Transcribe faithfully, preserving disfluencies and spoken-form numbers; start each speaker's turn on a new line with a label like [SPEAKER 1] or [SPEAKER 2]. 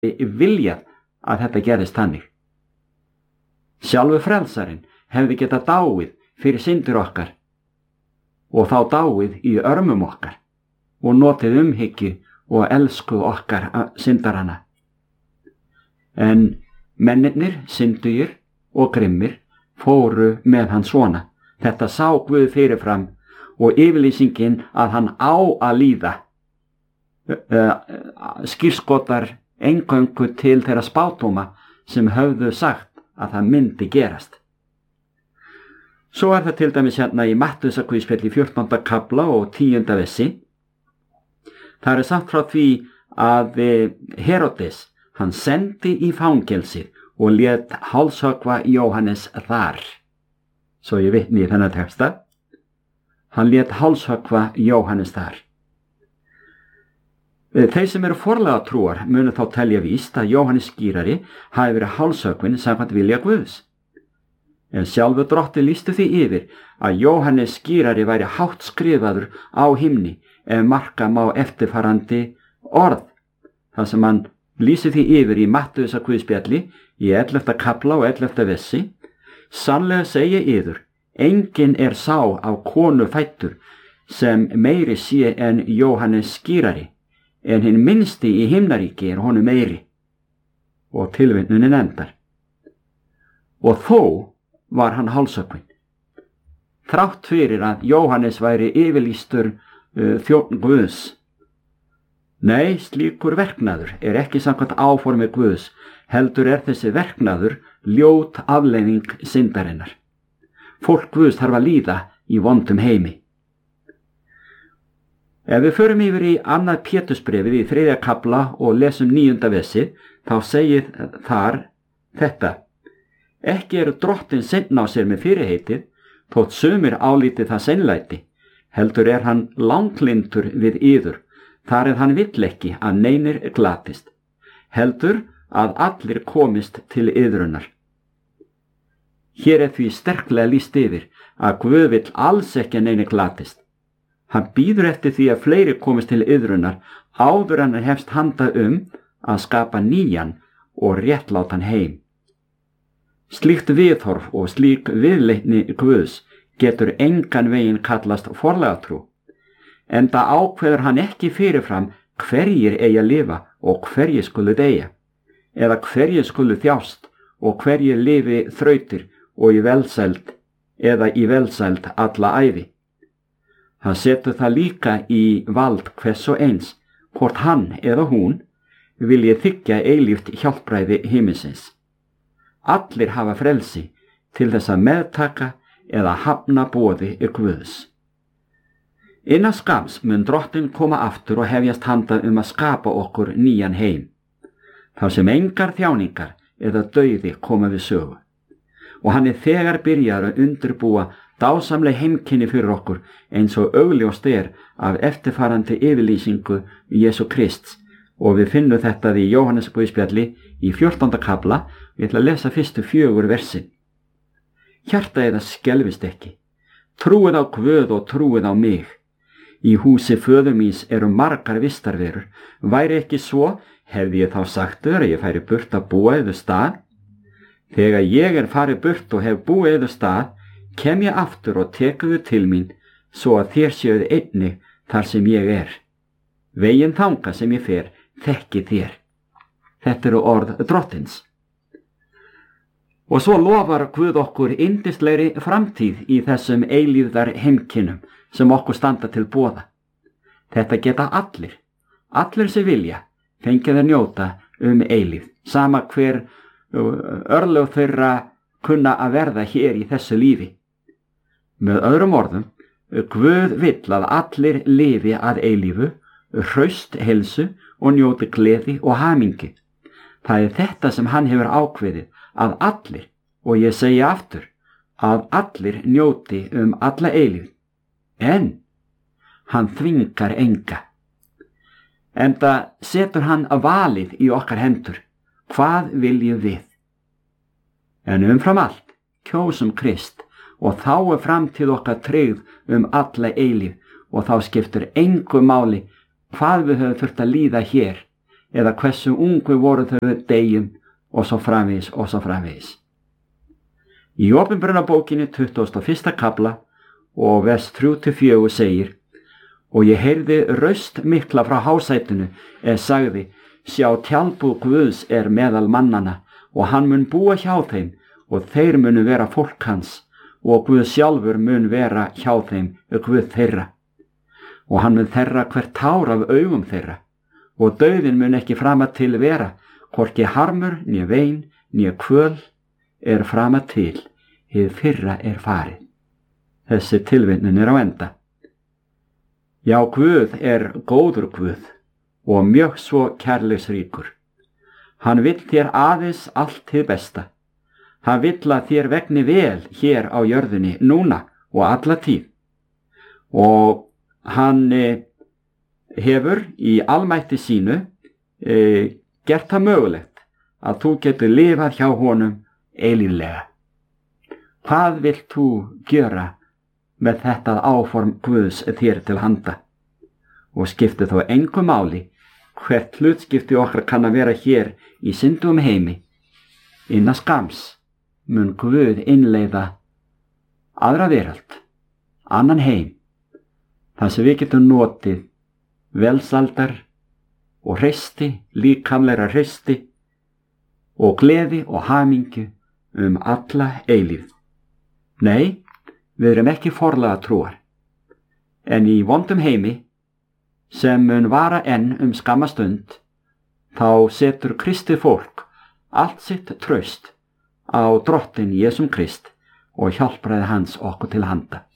[SPEAKER 1] viljað að þetta gerðist þannig. Sjálfur frelsarinn hefði getað dáið fyrir syndir okkar og þá dáið í örmum okkar og notið umhyggju og elsku okkar syndarana. En mennirnir, syndugir og grimmir fóru með hann svona. Þetta sá Guð fyrirfram og yfirlýsingin að hann á að líða uh, skírskotar eingöngu til þeirra spádóma sem höfðu sagt að það myndi gerast. Svo er það til dæmis hérna í Mattheusarguðspjalli fjórtánda kafla og tíunda versi. Það er sagt frá því að Herodes, hann sendi í fangelsið og lét hálshöggva Jóhannes þar. Svo ég vitni í þennan texta. Hann lét hálshöggva Jóhannes þar. Þeir sem eru forlega trúar munu þá telja víst að Jóhannes skírari hafi verið hálshöggvinn samkvæmt vilja Guðs. En sjálfur drottinn lýsti því yfir að Jóhannes skírari væri hátt skrifaður á himni ef marka má eftirfarandi orð. Það sem hann lýsi því yfir í Mattheusarguðspjalli í ellefta kafla og ellefta versi. Sannlega segi yður, enginn er sá af konu fæddur sem meiri sé en Jóhannes skírari, en hinn minnsti í himnaríki er honum meiri. Og tilvitnunin endar. Og þó var hann hálshöggvinn. Þrátt fyrir að Jóhannes væri yfirlýstur uh, þjónn Guðs. Nei, slíkur verknaður er ekki samkvæmt áformi Guðs, heldur er þessi verknaður ljót afleiðing syndarinnar. Fólk Guðs þarf að líða í vondum heimi. Ef við förum yfir í annað Pétursbréfið í þriðja kafla og lesum níunda versi, þá segir þar þetta. Ekki eru drottinn seinn á sér með fyrirheitið, þótt sumir álítið það seinlæti, heldur er hann langlyndur við yður, þar er hann vill ekki að neinir glatist, heldur að allir komist til yðrunar. Hér er því sterklega lýst yfir að Guð vill alls ekki að neini glatist. Hann býður eftir því að fleiri komist til yðrunar áður en hann hefst handa um að skapa nýjan og réttlátan heim. Slíkt viðhorf og slík viðleitni Guðs getur engan veginn kallast forlegatrú, enda ákveður hann ekki fyrirfram hverjir eigi að lifa og hverjir skulu deyja, eða hverjir skulu þjást og hverjir lifi þrautir og í velsæld eða í velsæld alla ævi. Hann setur það líka í vald hvers og eins, hvort hann eða hún vilji þiggja eilíft hjálpræði himinsins. Allir hafa frelsi til þess að meðtaka eða hafna boði Guðs. Innan skams mun drottinn koma aftur og hefjast handa um að skapa okkur nýjan heim, þar sem engar þjáningar eða dauði koma við sögu. Og hann er þegar byrjar að undirbúa dásamleg heimkynni fyrir okkur eins og augljóst er af eftirfarandi yfirlýsingu Jesú Krists, og við finnum þetta í Jóhannesarguðspjalli í fjórtánda kafla. Við ætla að lesa fyrstu fjögur versin. Hjarta eða skelfist ekki. Trúið á Guð og trúið á mig. Í húsi föður míns eru margar vistarverur. Væri ekki svo, hefði ég þá sagt þér að ég færi burt að búa yður stað. Þegar ég er farið burt og hef búið yður stað, kem ég aftur og tekuðu til mín, svo að þér séuð einnig þar sem ég er. Veginn þanga sem ég fer, þekki þér. Þetta eru orð drottins. Og svo lofar Guð okkur yndislegri framtíð í þessum eilífðar heimkynnum sem okkur standa til boða. Þetta geta allir, allir sem vilja, fengið að njóta um eilífð, sama hver örlög þeirra kunna að verða hér í þessu lífi. Með öðrum orðum, Guð vill að allir lifi að eilífu, hraust, heilsu og njóti gleði og hamingi. Það er þetta sem hann hefur ákveðið, að allir, og ég segi aftur, að allir njóti um alla eilífð. En hann þvingar enga. Enda setur hann að valið í okkar hendur. Hvað viljum við? En umfram allt, kjósum Krist, og þá er framtíð okkar tryggð um alla eilífð, og þá skiptir engu máli hvað við höfum þurft að líða hér, eða hversu ungu voru þau deyjum og svo framvegis og svo framvegis. Í Opinberunarbókinni tuttugasta og fyrsta kafla og vers þrjú til fjögur segir: Og ég heyrði raust mikla frá hásætinu er sagði: Sjá, tjaldbúð Guðs er meðal mannana og hann mun búa hjá þeim og þeir munu vera fólk hans og Guð sjálfur mun vera hjá þeim Guð þeirra. Og hann mun þerra hvert tár af augum þeirra og dauðin mun ekki frama til vera, hvorki harmur, né vein, né kvöl er frama til, hið fyrra er farið. Þessi tilvitnun er á enda. Já, Guð er góður Guð og mjög svo kærleiksríkur. Hann vill þér aðeins allt hið besta. Hann vill að þér vegni vel hér á jörðinni núna og alla tíð. Og hann eh, hefur í almætti sínu eh, gert það mögulegt að þú getur lifað hjá honum eilíflega. Hvað vilt þú gjöra með þetta áform Guðs þér til handa? Og skipti þó engu máli hvert hlutskipti okkar kann að vera hér í syndum heimi. Innan skams mun Guð innleiða aðra veröld, annan heim, þar sem við getum notið velsaldar og hreysti, líkamlegra hreysti og gleði og hamingju um alla eilífð. Nei, við erum ekki forlega trúar, en í vondum heimi sem mun vara enn um skamma stund, þá setur kristið fólk allt sitt traust á Drottinn Jesum Krist og hjálpræði hans okkur til handa.